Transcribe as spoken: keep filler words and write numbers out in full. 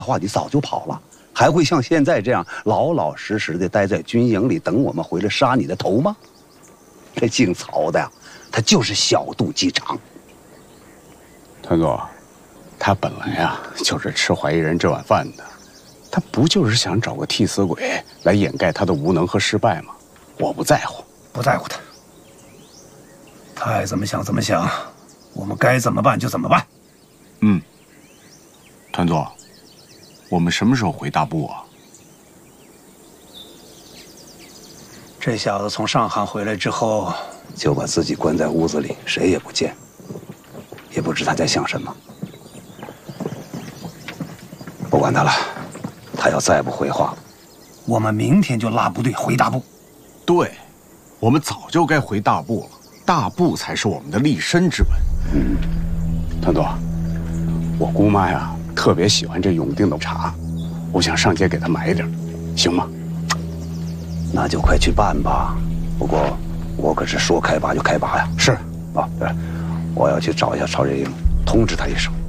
话，你早就跑了，还会像现在这样老老实实的待在军营里等我们回来杀你的头吗？这姓曹的呀，他就是小肚鸡肠。 团座，他本来啊就是吃怀疑人这碗饭的，他不就是想找个替死鬼来掩盖他的无能和失败吗？我不在乎， 不在乎他，他爱怎么想怎么想，我们该怎么办就怎么办。 嗯，团座，我们什么时候回大部啊？ 这小子从上海回来之后， 就把自己关在屋子里，谁也不见，也不知他在想什么。不管他了，他要再不回话， 我们明天就拉部队回大部。 对，我们早就该回大部了，大部才是我们的立身之本。嗯，团座，我姑妈呀特别喜欢这永定的茶，我想上街给她买点，行吗？ 那就快去办吧。不过我可是说开拔就开拔呀。 是。 啊，对，我要去找一下曹月英，通知他一声。